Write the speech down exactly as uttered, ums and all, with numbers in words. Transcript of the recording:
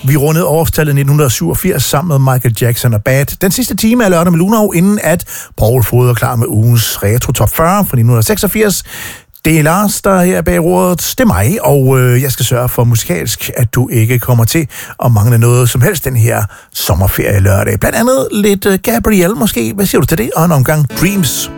Vi rundede årstallet nitten syvogfirs sammen med Michael Jackson og Bad. Den sidste time er lørdag med Luno, inden at Paul Fod er klar med ugens Retro Top fyrre fra nitten seksogfirs. Det er Lars, der er her bag roret. Det er mig, og øh, jeg skal sørge for musikalsk, at du ikke kommer til at mangle noget som helst den her sommerferie lørdag. Blandt andet lidt øh, Gabriel måske. Hvad siger du til det? Og en omgang Dreams.